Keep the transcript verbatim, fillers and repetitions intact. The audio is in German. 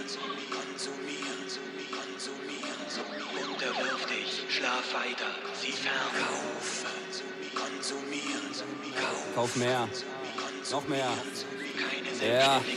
Unterwirf dich, schlaf weiter, sieh fern. Kaufen, konsumieren, Kauf mehr. Noch mehr. keine Ja. selbstständige